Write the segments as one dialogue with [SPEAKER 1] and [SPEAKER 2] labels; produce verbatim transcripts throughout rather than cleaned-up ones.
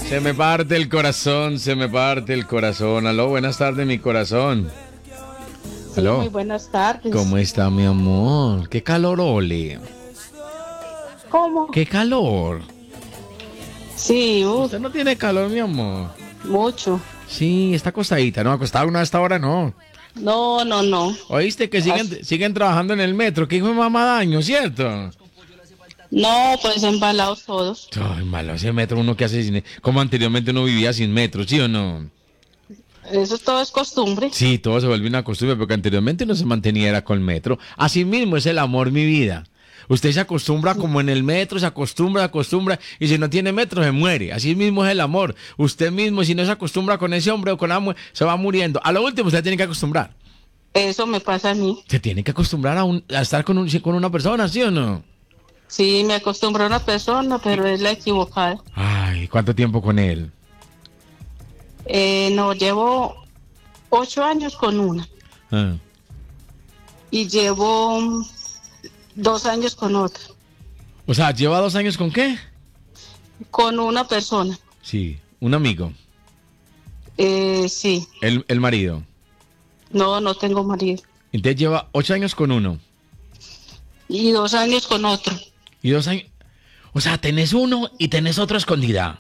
[SPEAKER 1] Se me parte el corazón, se me parte el corazón. Aló, buenas tardes, mi corazón.
[SPEAKER 2] Sí,
[SPEAKER 1] Aló.
[SPEAKER 2] muy buenas tardes.
[SPEAKER 1] ¿Cómo está, mi amor? ¿Qué calor, ole?
[SPEAKER 2] ¿Cómo?
[SPEAKER 1] ¿Qué calor?
[SPEAKER 2] Sí, uf,
[SPEAKER 1] Usted no tiene calor, mi amor.
[SPEAKER 2] mucho.
[SPEAKER 1] Sí, está acostadita, ¿no? Acostada una a esta hora, no.
[SPEAKER 2] No, no, no.
[SPEAKER 1] ¿Oíste que siguen, siguen trabajando en el metro? ¿Qué hijo de mamá daño, cierto?
[SPEAKER 2] No, pues embalados todos.
[SPEAKER 1] Ay, malo, ese metro uno que hace sin... Como anteriormente uno vivía sin metro, ¿sí o no?
[SPEAKER 2] Eso todo es costumbre.
[SPEAKER 1] Sí, todo se vuelve una costumbre, porque anteriormente no se mantenía era con metro. Así mismo es el amor, mi vida. Usted se acostumbra como en el metro, se acostumbra, acostumbra, y si no tiene metro se muere. Así mismo es el amor. Usted mismo, si no se acostumbra con ese hombre o con la mujer, se va muriendo. A lo último, usted tiene que acostumbrar.
[SPEAKER 2] Eso me pasa a mí.
[SPEAKER 1] Se tiene que acostumbrar a, un- a estar con, un- con una persona, ¿sí o no?
[SPEAKER 2] Sí, me acostumbré a una persona, pero es la equivocada.
[SPEAKER 1] Ay, ¿cuánto tiempo con él?
[SPEAKER 2] Eh, no, llevo ocho años con una
[SPEAKER 1] Ah.
[SPEAKER 2] y llevo mm, dos años con otra.
[SPEAKER 1] O sea, ¿lleva dos años con qué?
[SPEAKER 2] Con una persona.
[SPEAKER 1] Sí, un amigo,
[SPEAKER 2] Eh, sí.
[SPEAKER 1] el, el marido.
[SPEAKER 2] No, no tengo marido.
[SPEAKER 1] Entonces lleva ocho años con uno
[SPEAKER 2] Y dos años con otro.
[SPEAKER 1] y dos años... O sea, tenés uno y tenés otro escondida.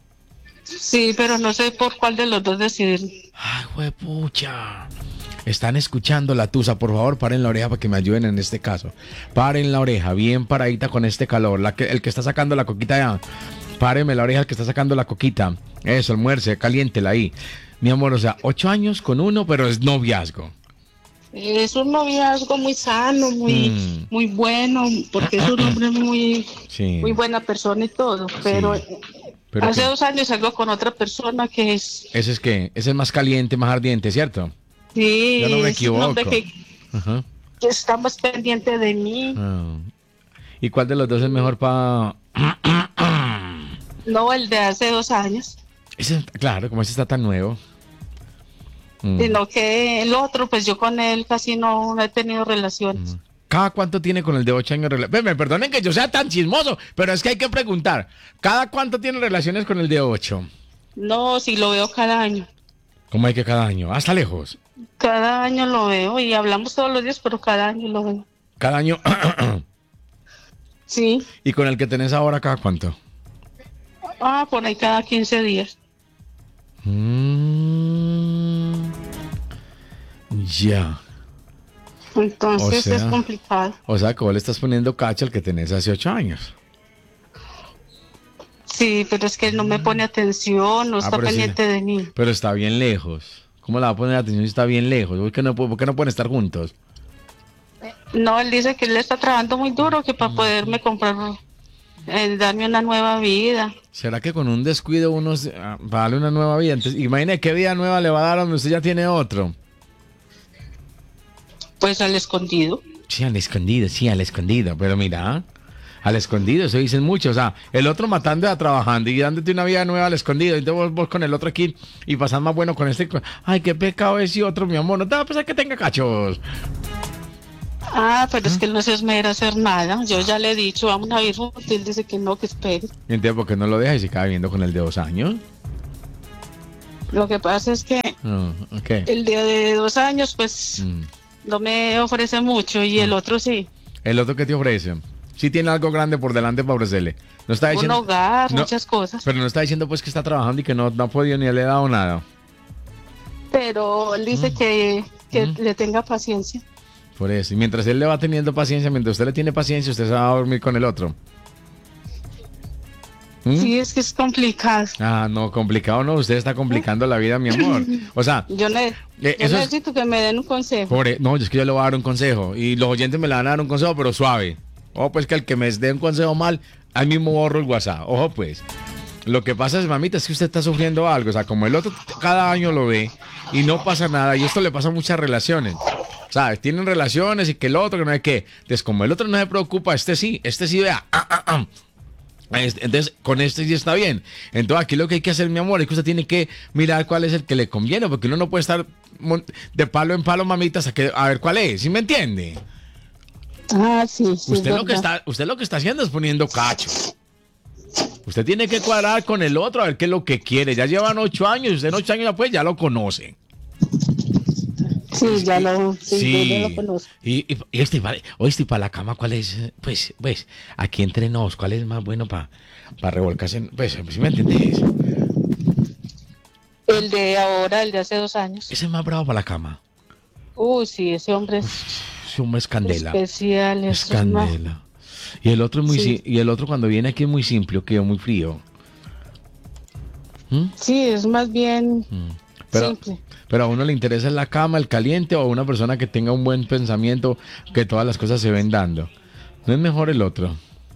[SPEAKER 2] Sí, pero no sé por cuál de los dos decidir.
[SPEAKER 1] Ay, huepucha. Están escuchando la tusa, por favor, paren la oreja para que me ayuden en este caso. Paren la oreja, bien paradita con este calor. La que, el que está sacando la coquita ya. Páreme la oreja el que está sacando la coquita. Eso, almuerce, caliéntela ahí. Mi amor, o sea, ocho años con uno, pero es noviazgo.
[SPEAKER 2] Es un noviazgo muy sano, muy,
[SPEAKER 1] Mm.
[SPEAKER 2] muy bueno, porque es un hombre muy,
[SPEAKER 1] Sí.
[SPEAKER 2] muy buena persona y todo. Pero,
[SPEAKER 1] Sí. Pero
[SPEAKER 2] hace
[SPEAKER 1] que-
[SPEAKER 2] dos años salgo con otra persona que es,
[SPEAKER 1] ese es que, ese es más caliente, más ardiente, ¿cierto?
[SPEAKER 2] sí,
[SPEAKER 1] Yo no me
[SPEAKER 2] es un hombre
[SPEAKER 1] equivoco.
[SPEAKER 2] que,
[SPEAKER 1] Ajá.
[SPEAKER 2] que está más pendiente de mí.
[SPEAKER 1] Ah. ¿Y cuál de los dos es mejor para...?
[SPEAKER 2] No el de hace dos años,
[SPEAKER 1] Ese, claro, como ese está tan nuevo. Mm.
[SPEAKER 2] sino que el otro, pues yo con él casi no, no he tenido relaciones.
[SPEAKER 1] ¿Cada cuánto tiene con el de ocho años relaciones? Me perdonen que yo sea tan chismoso, pero es que hay que preguntar. ¿Cada cuánto tiene relaciones con el de ocho?
[SPEAKER 2] No, sí lo veo cada año.
[SPEAKER 1] ¿Cómo hay que cada año? Hasta lejos.
[SPEAKER 2] Cada año lo veo y hablamos todos los días, pero cada año lo veo.
[SPEAKER 1] Cada año.
[SPEAKER 2] Sí,
[SPEAKER 1] ¿Y con el que tenés ahora cada cuánto?
[SPEAKER 2] ah, por ahí cada quince días.
[SPEAKER 1] Mm, ya.
[SPEAKER 2] Entonces
[SPEAKER 1] O sea-
[SPEAKER 2] es complicado.
[SPEAKER 1] O sea que vos le estás poniendo cacho al que tenés hace ocho años.
[SPEAKER 2] Sí, pero es que él no me pone atención, no
[SPEAKER 1] Ah,
[SPEAKER 2] está
[SPEAKER 1] pero sí.
[SPEAKER 2] pendiente de mí.
[SPEAKER 1] Pero está bien lejos. ¿Cómo la va a poner atención si está bien lejos? ¿Por qué no, por qué no pueden estar juntos?
[SPEAKER 2] No, él dice que él está trabajando muy duro que
[SPEAKER 1] Mm.
[SPEAKER 2] para poderme comprar, eh, darme una nueva vida.
[SPEAKER 1] ¿Será que con un descuido uno se- ah, va a darle una nueva vida? Entonces, imagine qué vida nueva le va a dar donde usted ya tiene otro.
[SPEAKER 2] Pues al escondido.
[SPEAKER 1] Sí, al escondido, sí, al escondido. Pero mira, al escondido, eso dicen mucho. O sea, el otro matando y trabajando y dándote una vida nueva al escondido. Y entonces vos, vos con el otro aquí y pasás más bueno con este. con- Ay, qué pecado ese otro, mi amor. No te va a pensar que tenga cachos.
[SPEAKER 2] Ah, pero es que él no se esmera a hacer nada. Yo ya le he dicho, vamos a ir juntos. Y él dice que no, que espere.
[SPEAKER 1] Y entonces, ¿por qué no lo deja y se acaba viendo con el de dos años?
[SPEAKER 2] Lo que pasa es que
[SPEAKER 1] Ah, ok.
[SPEAKER 2] el día de dos años, pues
[SPEAKER 1] Mm.
[SPEAKER 2] no me ofrece mucho y el otro sí.
[SPEAKER 1] ¿El otro que te ofrece? Sí tiene algo grande por delante para ofrecerle. No está
[SPEAKER 2] Un
[SPEAKER 1] diciendo...
[SPEAKER 2] hogar,
[SPEAKER 1] no,
[SPEAKER 2] muchas cosas.
[SPEAKER 1] Pero no está diciendo pues que está trabajando y que no, no ha podido ni le he dado nada.
[SPEAKER 2] Pero él dice que, que
[SPEAKER 1] Mm.
[SPEAKER 2] le tenga paciencia.
[SPEAKER 1] Por eso. Y mientras él le va teniendo paciencia, mientras usted le tiene paciencia, usted se va a dormir con el otro. ¿Mm?
[SPEAKER 2] Sí, es que es complicado.
[SPEAKER 1] Ah, no, complicado no. Usted está complicando la vida, mi amor. O sea,
[SPEAKER 2] Yo, ne-
[SPEAKER 1] Eh,
[SPEAKER 2] yo
[SPEAKER 1] eso es-
[SPEAKER 2] necesito que me den un consejo.
[SPEAKER 1] por, e- no, es que yo le voy a dar un consejo. Y los oyentes me le van a dar un consejo, pero suave. Ojo, pues que el que me dé un consejo mal, ahí mismo borro el WhatsApp. Ojo, pues. Lo que pasa es, mamita, es que usted está sufriendo algo. O sea, como el otro cada año lo ve y no pasa nada. Y esto le pasa a muchas relaciones. ¿Sabes? Tienen relaciones y que el otro, que no hay qué. Entonces, como el otro no se preocupa, este sí, este sí vea. Ah, ah, ah. Este- Entonces, con este sí está bien. Entonces, aquí lo que hay que hacer, mi amor, es que usted tiene que mirar cuál es el que le conviene, porque uno no puede estar mon- de palo en palo, mamita, hasta que, a ver cuál es. ¿Sí me entiende?
[SPEAKER 2] Ah, sí, sí.
[SPEAKER 1] Usted
[SPEAKER 2] es
[SPEAKER 1] lo que
[SPEAKER 2] verdad.
[SPEAKER 1] está, usted lo que está haciendo es poniendo cacho. Usted tiene que cuadrar con el otro a ver qué es lo que quiere. Ya llevan ocho años, usted en ocho años después ya lo conoce.
[SPEAKER 2] Sí, ya lo, sí,
[SPEAKER 1] Sí.
[SPEAKER 2] yo ya lo conozco.
[SPEAKER 1] Y, y, y este, para, oíste, para la cama, ¿cuál es? Pues, pues, aquí entre nos, ¿cuál es más bueno para para revolcarse? en- Pues, ¿sí me entendés?
[SPEAKER 2] El de ahora, el de hace dos años.
[SPEAKER 1] Ese es más bravo para la cama.
[SPEAKER 2] Uy, sí, ese hombre es
[SPEAKER 1] Ese hombre es candela.
[SPEAKER 2] especial.
[SPEAKER 1] Es
[SPEAKER 2] eso es más-
[SPEAKER 1] candela. Y el otro es muy
[SPEAKER 2] Sí.
[SPEAKER 1] si- y el otro cuando viene aquí es muy simple, que es muy frío. ¿Mm?
[SPEAKER 2] Sí, es más bien
[SPEAKER 1] Mm. Pero,
[SPEAKER 2] simple.
[SPEAKER 1] pero a uno le interesa la cama, el caliente o una persona que tenga un buen pensamiento, que todas las cosas se ven dando. ¿No es mejor el otro?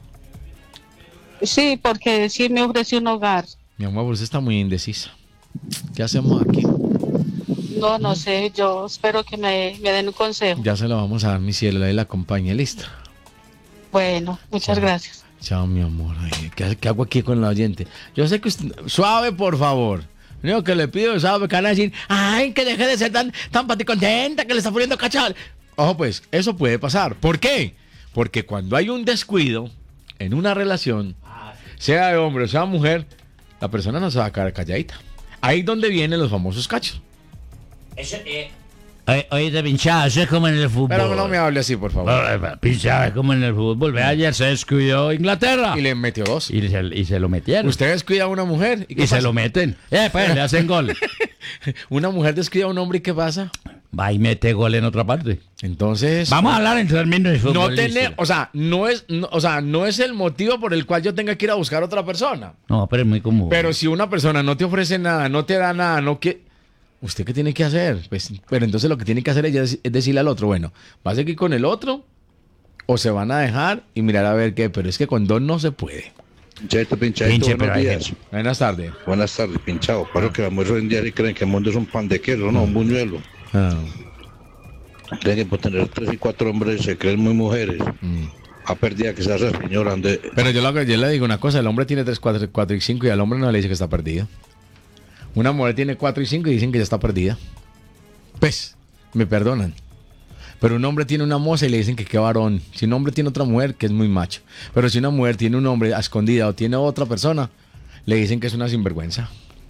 [SPEAKER 2] Sí, porque sí me ofreció un hogar.
[SPEAKER 1] Mi amor, usted está muy indecisa. ¿Qué hacemos aquí?
[SPEAKER 2] No, no sé, yo espero que me, me den un consejo.
[SPEAKER 1] Ya se lo vamos a dar, mi cielo, ahí la acompañe, listo.
[SPEAKER 2] Bueno, muchas gracias.
[SPEAKER 1] Chao, mi amor. Ay, ¿qué, qué hago aquí con la oyente? Yo sé que usted... Suave, por favor. Lo único que le pido es suave, que van a decir, ay, que deje de ser tan, tan paticontenta, que le está poniendo cachal. Ojo, pues, eso puede pasar. ¿Por qué? Porque cuando hay un descuido en una relación, sea de hombre o sea mujer, la persona no se va a quedar calladita. Ahí es donde vienen los famosos cachos.
[SPEAKER 3] Eso, eh, oye, oye, de pinchado, eso es como en el fútbol.
[SPEAKER 1] Pero no me hable así, por favor.
[SPEAKER 3] Oh, pinchado, es como en el fútbol. Ve, ayer se descuidó Inglaterra.
[SPEAKER 1] Y le metió dos.
[SPEAKER 3] Y se, y se lo metieron.
[SPEAKER 1] Usted descuida a una mujer. ¿Y, qué
[SPEAKER 3] y se
[SPEAKER 1] pasa?
[SPEAKER 3] lo meten. Eh, pues, le hacen gol.
[SPEAKER 1] Una mujer descuida a un hombre y ¿qué pasa?
[SPEAKER 3] Va y mete gol en otra parte.
[SPEAKER 1] Entonces...
[SPEAKER 3] Vamos a hablar en términos de fútbol.
[SPEAKER 1] No tener, o sea, no es, no, o sea, no es el motivo por el cual yo tenga que ir a buscar a otra persona.
[SPEAKER 3] No, pero es muy común.
[SPEAKER 1] Pero si una persona no te ofrece nada, no te da nada, no que ¿usted qué tiene que hacer? Pues, pero entonces lo que tiene que hacer ella es, es decirle al otro, bueno, ¿va a seguir con el otro? ¿O se van a dejar y mirar a ver qué? Pero es que con dos no se puede.
[SPEAKER 4] Pinchadito, pinchadito,
[SPEAKER 3] Pinche, pero
[SPEAKER 4] buenos
[SPEAKER 3] hay
[SPEAKER 4] días.
[SPEAKER 3] gente.
[SPEAKER 1] Buenas tardes.
[SPEAKER 4] Buenas tardes, pinchado. Para que vamos hoy en día y creen que el mundo es un pan de queso, no, un buñuelo.
[SPEAKER 1] Ah,
[SPEAKER 4] Creen que por tener tres y cuatro hombres se creen muy mujeres.
[SPEAKER 1] mm.
[SPEAKER 4] A pérdida que se hace señora. Ande...
[SPEAKER 1] Pero yo, lo, yo le digo una cosa, el hombre tiene tres, cuatro, cuatro y cinco y al hombre no le dice que está perdido. Una mujer tiene cuatro y cinco y dicen que ya está perdida. Pues, me perdonan. Pero un hombre tiene una moza y le dicen que qué varón. Si un hombre tiene otra mujer, que es muy macho. Pero si una mujer tiene un hombre a escondida o tiene otra persona, le dicen que es una sinvergüenza.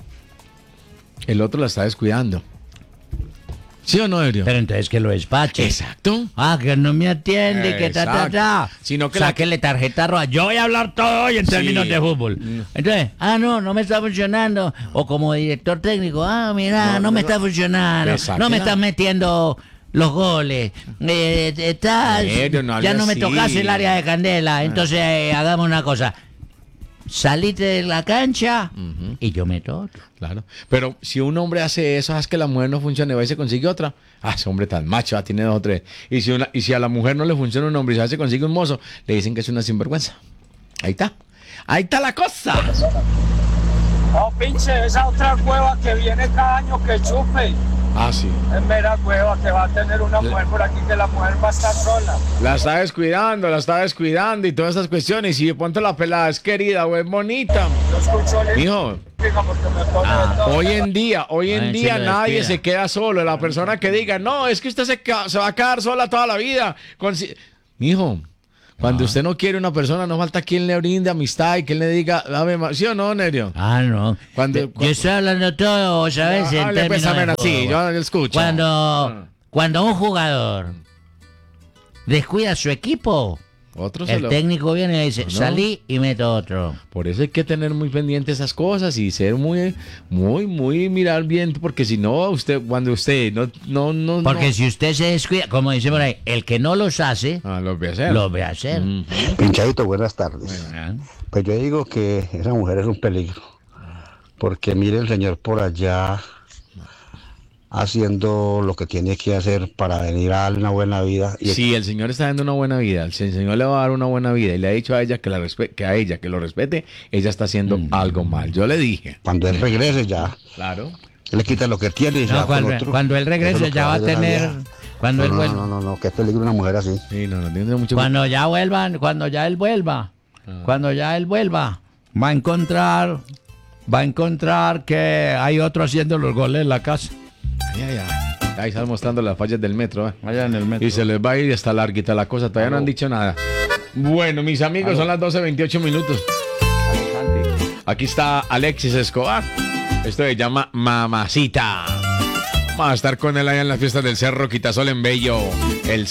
[SPEAKER 1] El otro la está descuidando. ¿Sí o no, Erio?
[SPEAKER 3] Pero entonces que lo despache.
[SPEAKER 1] Exacto.
[SPEAKER 3] Ah, que no me atiende, que ta, ta,
[SPEAKER 1] Exacto.
[SPEAKER 3] ta.
[SPEAKER 1] Sino que la-
[SPEAKER 3] Sáquele tarjeta roja. Yo voy a hablar todo hoy en
[SPEAKER 1] Sí.
[SPEAKER 3] términos de fútbol. Entonces, ah, no, no me está funcionando. O como director técnico, ah, mira, no, me está funcionando.
[SPEAKER 1] Pues
[SPEAKER 3] No me
[SPEAKER 1] sáquela.
[SPEAKER 3] estás metiendo los goles. Eh, estás-
[SPEAKER 1] Erio, no hable
[SPEAKER 3] ya no me
[SPEAKER 1] así.
[SPEAKER 3] tocas el área de candela. Entonces, eh, hagamos una cosa. Salite de la cancha y yo meto otro.
[SPEAKER 1] Claro. Pero si un hombre hace eso, haz que la mujer no funcione, va y se consigue otra. Ah, ese hombre tan macho, ah, tiene dos o tres. Y si, una, y si a la mujer no le funciona un hombre y se consigue un mozo, le dicen que es una sinvergüenza. Ahí está. Ahí está la cosa.
[SPEAKER 5] No, pinche, esa otra cueva que viene cada año que chupe.
[SPEAKER 1] Ah, sí.
[SPEAKER 5] Es mera cueva que va a tener una mujer por aquí que la mujer va a estar sola.
[SPEAKER 1] La está descuidando, la está descuidando y todas esas cuestiones. Y de pronto la pelada es querida o es bonita.
[SPEAKER 5] Yo escucho la
[SPEAKER 1] Hijo,
[SPEAKER 5] música porque me pone de todo.
[SPEAKER 1] hoy en día, hoy en
[SPEAKER 3] Ay, sí
[SPEAKER 1] día
[SPEAKER 3] lo
[SPEAKER 1] nadie
[SPEAKER 3] descuida.
[SPEAKER 1] se queda solo. La persona que diga, no, es que usted se, ca- se va a quedar sola toda la vida. Consi- Mijo, cuando usted no quiere una persona, no falta quien le brinde amistad y quien le diga, dame más. ¿Sí o no, Nerio?
[SPEAKER 3] Ah, no.
[SPEAKER 1] Cuando-
[SPEAKER 3] yo
[SPEAKER 1] cuando-
[SPEAKER 3] estoy hablando todo, ¿sabes?
[SPEAKER 1] Ah,
[SPEAKER 3] en
[SPEAKER 1] hable, pues,
[SPEAKER 3] términos de
[SPEAKER 1] amena, sí,
[SPEAKER 3] fútbol.
[SPEAKER 1] yo escucho.
[SPEAKER 3] Cuando,
[SPEAKER 1] Ah.
[SPEAKER 3] cuando un jugador descuida su equipo,
[SPEAKER 1] Otro se
[SPEAKER 3] el
[SPEAKER 1] lo-
[SPEAKER 3] técnico viene y le dice,
[SPEAKER 1] No.
[SPEAKER 3] salí y meto otro.
[SPEAKER 1] Por eso hay que tener muy pendiente esas cosas y ser muy, muy, muy mirar bien, porque si no, usted, cuando usted no, no, no.
[SPEAKER 3] Porque
[SPEAKER 1] no-
[SPEAKER 3] si usted se descuida, como dice por ahí, el que no los hace,
[SPEAKER 1] Ah, lo voy a hacer.
[SPEAKER 3] los ve hacer.
[SPEAKER 1] Mm.
[SPEAKER 6] Pinchadito, buenas tardes.
[SPEAKER 3] Ah.
[SPEAKER 6] Pues yo digo que esa mujer es un peligro. Porque mire el señor por allá haciendo lo que tiene que hacer para venir a darle una buena vida. Y
[SPEAKER 1] Si el Señor está dando una buena vida, el Señor le va a dar una buena vida y le ha dicho a ella que, la respe- que a ella que lo respete, ella está haciendo
[SPEAKER 3] Mm.
[SPEAKER 1] algo mal. Yo le dije,
[SPEAKER 6] cuando él regrese ya,
[SPEAKER 1] claro.
[SPEAKER 6] le quita lo que tiene y se
[SPEAKER 3] No,
[SPEAKER 6] va con
[SPEAKER 3] cuando,
[SPEAKER 6] otro.
[SPEAKER 3] cuando él
[SPEAKER 6] Eso es
[SPEAKER 3] regrese
[SPEAKER 6] lo que
[SPEAKER 3] ya va a
[SPEAKER 6] hacer en la
[SPEAKER 3] tener,
[SPEAKER 6] vida.
[SPEAKER 3] cuando
[SPEAKER 6] No,
[SPEAKER 3] él
[SPEAKER 6] no,
[SPEAKER 3] vuelva,
[SPEAKER 6] no, no, no, qué peligro una mujer así.
[SPEAKER 1] Sí, no, no tiene mucho.
[SPEAKER 3] cuando ya vuelvan, cuando ya él vuelva,
[SPEAKER 1] Ah.
[SPEAKER 3] cuando ya él vuelva, va a encontrar, va a encontrar que hay otro haciendo los goles en la casa.
[SPEAKER 1] Ay, ay, ay. Ahí están mostrando las fallas del metro. ¿eh?
[SPEAKER 3] Allá en el metro.
[SPEAKER 1] Y se les va a ir hasta larguita la cosa. Todavía no han dicho nada. Bueno, mis amigos, son las doce veintiocho minutos. Aquí está Alexis Escobar. Esto se llama Mamacita. Vamos a estar con él allá en las fiestas del Cerro Quitasol en Bello. El